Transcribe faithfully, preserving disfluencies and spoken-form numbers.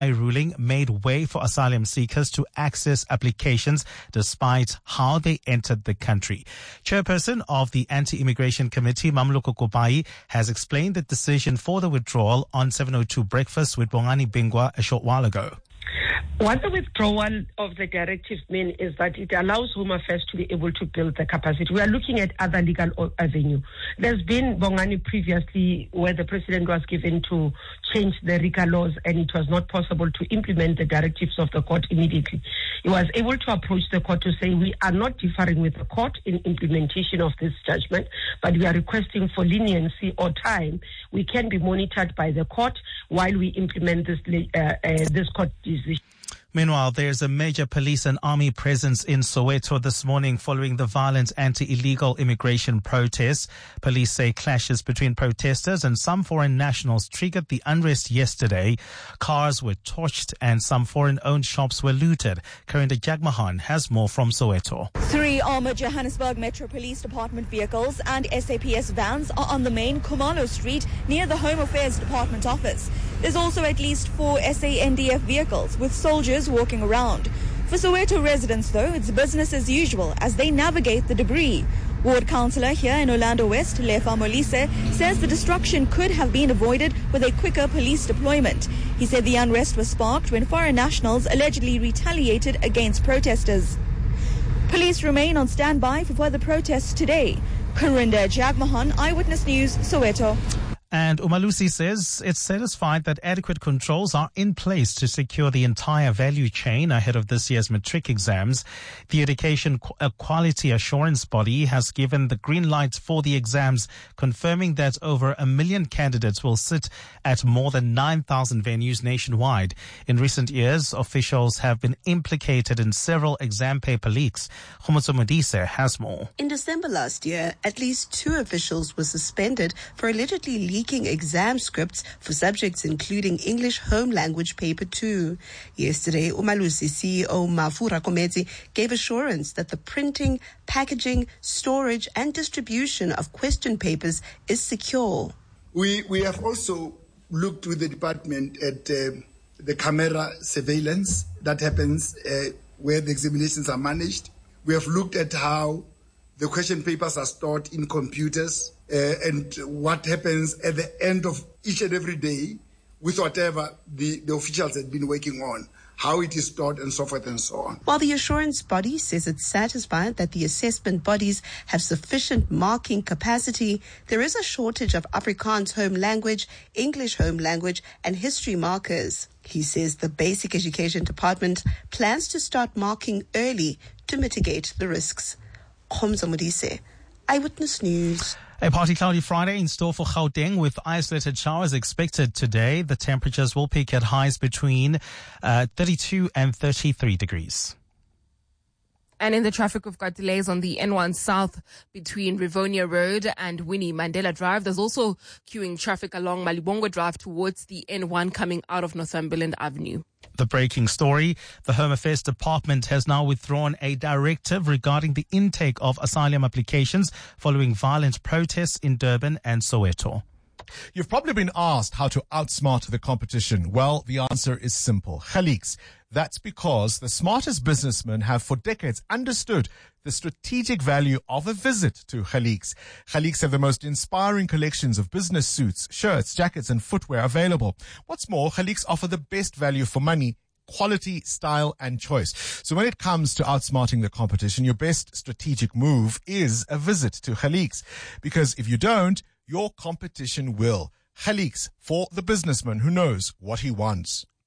A ruling made way for asylum seekers to access applications despite how they entered the country. Chairperson of the Anti-Immigration Committee, Mamloko Kopai, has explained the decision for the withdrawal on seven oh two Breakfast with Bongani Bingwa a short while ago. What the withdrawal of the directive means is that it allows Home Affairs to be able to build the capacity. We are looking at other legal avenue. There's been Bongani previously where the president was given to change the RICA laws and it was not possible to implement the directives of the court immediately. He was able to approach the court to say we are not differing with the court in implementation of this judgment, but we are requesting for leniency or time. We can be monitored by the court while we implement this uh, uh, this court decision. Meanwhile, there's a major police and army presence in Soweto this morning following the violent anti-illegal immigration protests. Police say clashes between protesters and some foreign nationals triggered the unrest yesterday. Cars were torched and some foreign-owned shops were looted. Karinda Jagmohan has more from Soweto. Three armored Johannesburg Metro Police Department vehicles and S A P S vans are on the main Khumalo Street near the Home Affairs Department office. There's also at least four S A N D F vehicles with soldiers walking around. For Soweto residents, though, it's business as usual as they navigate the debris. Ward Councillor here in Orlando West, Lefa Molise, says the destruction could have been avoided with a quicker police deployment. He said the unrest was sparked when foreign nationals allegedly retaliated against protesters. Police remain on standby for further protests today. Karinda Jagmohan, Eyewitness News, Soweto. And Umalusi says it's satisfied that adequate controls are in place to secure the entire value chain ahead of this year's matric exams. The Education Quality Assurance Body has given the green light for the exams, confirming that over a million candidates will sit at more than nine thousand venues nationwide. In recent years, officials have been implicated in several exam paper leaks. Khomotso Modise has more. In December last year, at least two officials were suspended for allegedly leaking exam scripts for subjects including English Home Language Paper two. Yesterday, Umalusi C E O Mafura Kometi gave assurance that the printing, packaging, storage and distribution of question papers is secure. We we have also looked with the department at uh, the camera surveillance that happens uh, where the examinations are managed. We have looked at how the question papers are stored in computers uh, and what happens at the end of each and every day with whatever the, the officials had been working on, how it is stored and so forth and so on. While the assurance body says it's satisfied that the assessment bodies have sufficient marking capacity, there is a shortage of Afrikaans home language, English home language and history markers. He says the Basic Education Department plans to start marking early to mitigate the risks. Khomotso Modise, Eyewitness News. A partly cloudy Friday in store for Gauteng with isolated showers expected today. The temperatures will peak at highs between uh, thirty-two and thirty-three degrees. And in the traffic, we've got delays on the N one South between Rivonia Road and Winnie Mandela Drive. There's also queuing traffic along Malibongwe Drive towards the N one coming out of Northumberland Avenue. The breaking story, the Home Affairs Department has now withdrawn a directive regarding the intake of asylum applications following violent protests in Durban and Soweto. You've probably been asked how to outsmart the competition. Well, the answer is simple. Khaliks. That's because the smartest businessmen have for decades understood the strategic value of a visit to Khaliks. Khaliks have the most inspiring collections of business suits, shirts, jackets and footwear available. What's more, Khaliks offer the best value for money, quality, style and choice. So when it comes to outsmarting the competition, your best strategic move is a visit to Khaliks. Because if you don't, your competition will. Khaliks, for the businessman who knows what he wants.